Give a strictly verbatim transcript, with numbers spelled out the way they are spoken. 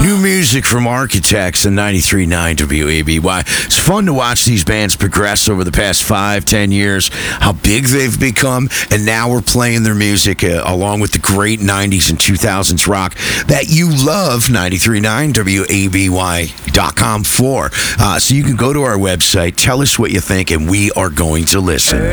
New music from Architects and ninety-three point nine W A B Y. It's fun to watch these bands progress over the past five, ten years, how big they've become, and now we're playing their music uh, along with the great nineties and two thousands rock that you love, ninety-three point nine W A B Y dot com for. Uh, so you can go to our website, tell us what you think, and we are going to listen.